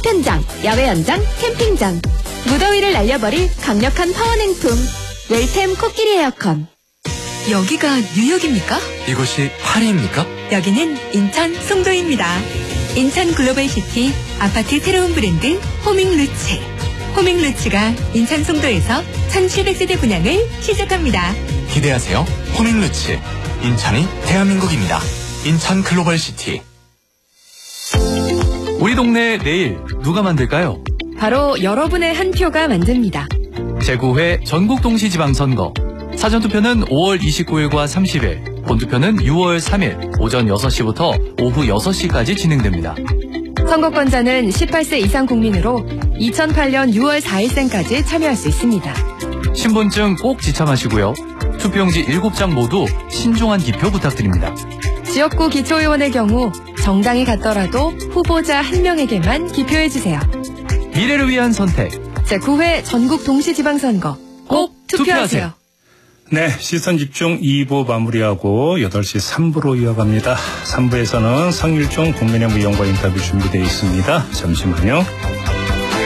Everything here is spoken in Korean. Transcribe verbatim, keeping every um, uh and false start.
캠프텐장, 야외 연장, 캠핑장. 무더위를 날려버릴 강력한 파워냉품. 웰템 코끼리 에어컨. 여기가 뉴욕입니까? 이곳이 파리입니까? 여기는 인천 송도입니다. 인천 글로벌시티 아파트 새로운 브랜드 호밍루츠. 호밍루츠가 인천 송도에서 천칠백 세대 분양을 시작합니다. 기대하세요. 호밍루츠. 인천이 대한민국입니다. 인천 글로벌시티. 우리 동네 내일 누가 만들까요? 바로 여러분의 한 표가 만듭니다. 제구 회 전국동시지방선거. 사전투표는 오월 이십구일과 삼십일, 본투표는 유월 삼일 오전 여섯 시부터 오후 여섯 시까지 진행됩니다. 선거권자는 십팔 세 이상 국민으로 이천팔년 유월 사일생까지 참여할 수 있습니다. 신분증 꼭 지참하시고요. 투표용지 일곱 장 모두 신중한 기표 부탁드립니다. 지역구 기초의원의 경우 정당이 같더라도 후보자 한 명에게만 기표해주세요. 미래를 위한 선택. 제구 회 전국동시지방선거 꼭 투표하세요. 네, 시선집중 이 부 마무리하고 여덟 시 삼 부로 이어갑니다. 삼 부에서는 성일종 국민의힘 의원과 인터뷰 준비되어 있습니다. 잠시만요.